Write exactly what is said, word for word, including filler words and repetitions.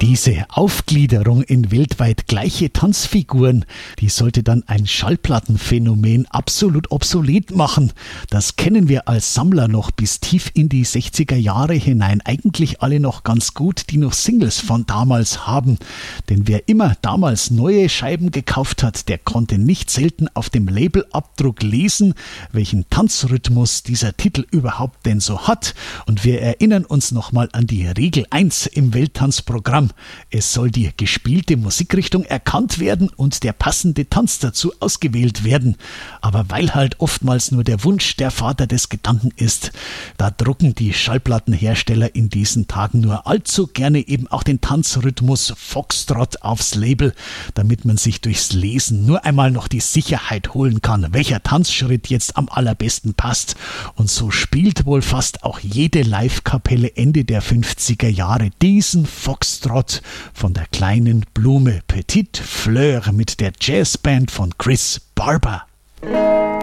Diese Aufgliederung in weltweit gleiche Tanzfiguren, die sollte dann ein Schallplattenphänomen absolut obsolet machen. Das kennen wir als Sammler noch bis tief in die sechziger Jahre hinein eigentlich alle noch ganz gut, die noch Singles von damals haben. Denn wer immer damals neue Scheiben gekauft hat, der konnte nicht selten auf dem Labelabdruck lesen, welchen Tanzrhythmus dieser Titel überhaupt denn so hat. Und wir erinnern uns nochmal an die Regel eins im Welttanzprogramm. Es soll die gespielte Musikrichtung erkannt werden und der passende Tanz dazu ausgewählt werden. Aber weil halt oftmals nur der Wunsch der Vater des Gedanken ist, da drucken die Schallplattenhersteller in diesen Tagen nur allzu gerne eben auch den Tanzrhythmus Foxtrot aufs Label, damit man sich durchs Lesen nur einmal noch die Sicherheit holen kann, welcher Tanzschritt jetzt am allerbesten passt. Und so spielt wohl fast auch jede Live-Kapelle Ende der fünfziger Jahre diesen Foxtrot von der kleinen Blume Petite Fleur mit der Jazzband von Chris Barber.